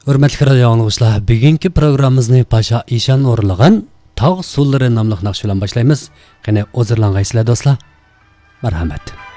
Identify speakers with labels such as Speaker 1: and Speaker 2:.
Speaker 1: Hürmetli radio anlıqçılar, bugünkü programımızı Paşa İşan orlagan Tağ Sulları namlıq naqş bilan başlaymiz. Qani hozirlanğaysizlar do'stlar. Marhamat.